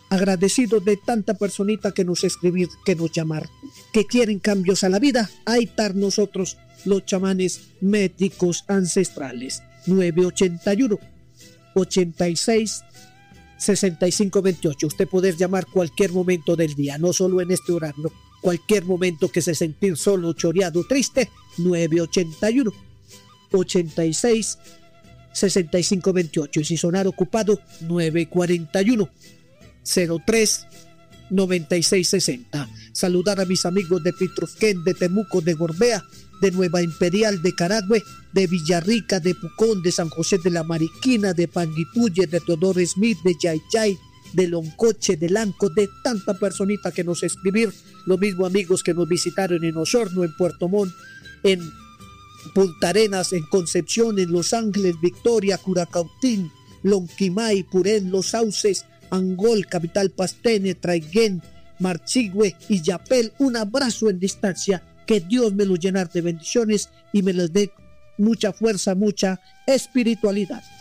agradecidos de tanta personita que nos escribir, que nos llamar, que quieren cambios a la vida. Ahí estar nosotros, los chamanes médicos ancestrales. 981 86 6528. Usted puede llamar cualquier momento del día, no solo en este horario, cualquier momento que se sentir solo, choreado, triste. 981 86 6528. Y si sonar ocupado, 941 03 9660. Saludar a mis amigos de Pitrufquén, de Temuco, de Gorbea, de Nueva Imperial, de Caragüe, de Villarrica, de Pucón, de San José de la Mariquina, de Panguipulli, de Teodoro Smith, de Yayay, de Loncoche, de Lanco, de tanta personita que nos escribir. Lo mismo amigos que nos visitaron en Osorno, en Puerto Montt, en Punta Arenas, en Concepción, en Los Ángeles, Victoria, Curacautín, Lonquimay, Purén, Los Sauces, Angol, Capital Pastene, Traiguén, Marchigüe y Yapel. Un abrazo en distancia. Que Dios me lo llenar de bendiciones y me les dé mucha fuerza, mucha espiritualidad.